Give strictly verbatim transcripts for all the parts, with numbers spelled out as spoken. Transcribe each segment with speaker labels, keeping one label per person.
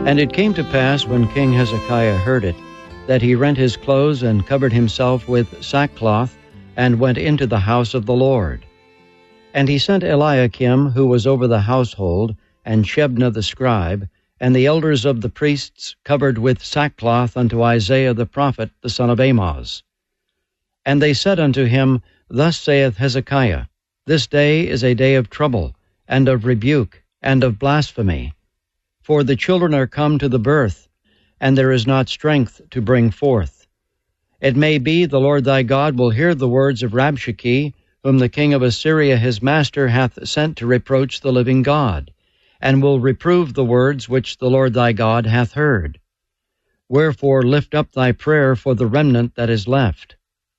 Speaker 1: And it came to pass, when King Hezekiah heard it, that he rent his clothes and covered himself with sackcloth, and went into the house of the Lord. And he sent Eliakim, who was over the household, and Shebna the scribe, and the elders of the priests, covered with sackcloth, unto Isaiah the prophet, the son of Amoz. And they said unto him, Thus saith Hezekiah, This day is a day of trouble, and of rebuke, and of blasphemy. For the children are come to the birth, and there is not strength to bring forth. It may be the Lord thy God will hear the words of Rabshakeh, whom the king of Assyria his master hath sent to reproach the living God, and will reprove the words which the Lord thy God hath heard. Wherefore lift up thy prayer for the remnant that is left.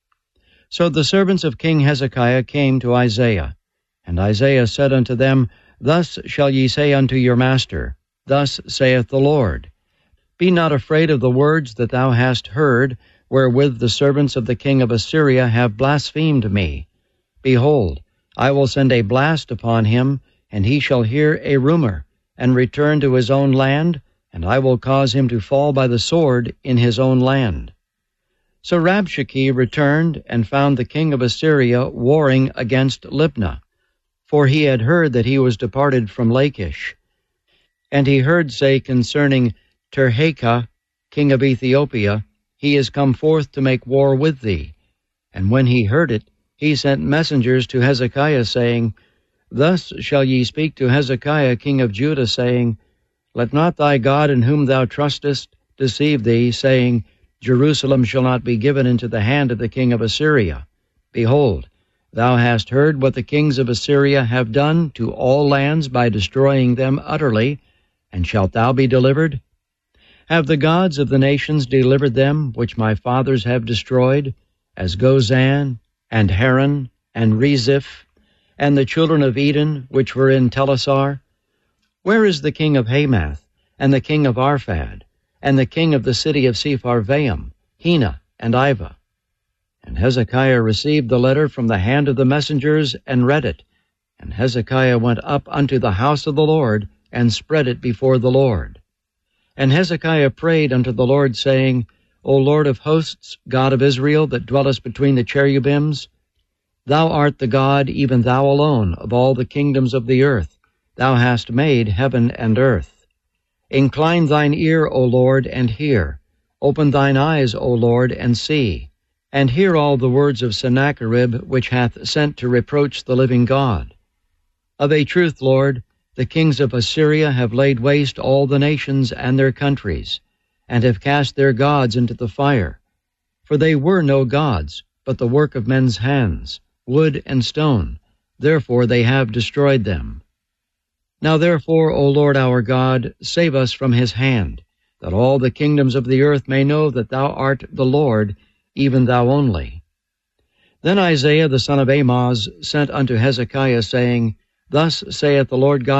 Speaker 1: So the servants of King Hezekiah came to Isaiah, and Isaiah said unto them, Thus shall ye say unto your master, Thus saith the Lord, Be not afraid of the words that thou hast heard, wherewith the servants of the king of Assyria have blasphemed me. Behold, I will send a blast upon him, and he shall hear a rumor, and return to his own land, and I will cause him to fall by the sword in his own land. So Rabshakeh returned, and found the king of Assyria warring against Libnah, for he had heard that he was departed from Lachish. And he heard say concerning Tirhakah, king of Ethiopia, He is come forth to make war with thee. And when he heard it, he sent messengers to Hezekiah, saying, Thus shall ye speak to Hezekiah king of Judah, saying, Let not thy God in whom thou trustest deceive thee, saying, Jerusalem shall not be given into the hand of the king of Assyria. Behold, thou hast heard what the kings of Assyria have done to all lands by destroying them utterly, and shalt thou be delivered? Have the gods of the nations delivered them, which my fathers have destroyed, as Gozan, and Haran, and Reziph, and the children of Eden, which were in Telassar? Where is the king of Hamath, and the king of Arphad, and the king of the city of Sepharvaim, Hena, and Ivah? And Hezekiah received the letter from the hand of the messengers, and read it. And Hezekiah went up unto the house of the Lord, and spread it before the Lord. And Hezekiah prayed unto the Lord, saying, O Lord of hosts, God of Israel, that dwellest between the cherubims, Thou art the God, even thou alone, of all the kingdoms of the earth. Thou hast made heaven and earth. Incline thine ear, O Lord, and hear. Open thine eyes, O Lord, and see. And hear all the words of Sennacherib, which hath sent to reproach the living God. Of a truth, Lord, the kings of Assyria have laid waste all the nations and their countries, and have cast their gods into the fire. For they were no gods, but the work of men's hands, wood and stone. Therefore they have destroyed them. Now therefore, O Lord our God, save us from his hand, that all the kingdoms of the earth may know that thou art the Lord, even thou only. Then Isaiah the son of Amoz sent unto Hezekiah, saying, Thus saith the Lord God